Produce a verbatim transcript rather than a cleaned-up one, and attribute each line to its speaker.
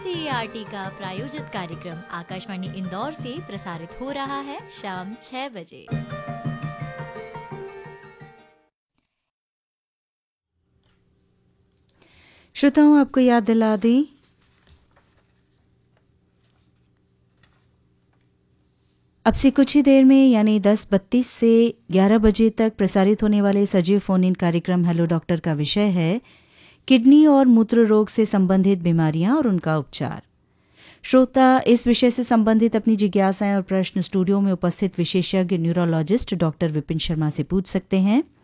Speaker 1: CERT का प्रायोजित कार्यक्रम आकाशवाणी इंदौर से प्रसारित हो रहा है शाम छह बजे।
Speaker 2: श्रोताओं, आपको याद दिला दें अब से कुछ ही देर में यानी दस बत्तीस से ग्यारह बजे तक प्रसारित होने वाले सजीव फोन इन कार्यक्रम हेलो डॉक्टर का विषय है किडनी और मूत्र रोग से संबंधित बीमारियां और उनका उपचार। श्रोता इस विषय से संबंधित अपनी जिज्ञासाएं और प्रश्न स्टूडियो में उपस्थित विशेषज्ञ न्यूरोलॉजिस्ट डॉक्टर विपिन शर्मा से पूछ सकते हैं।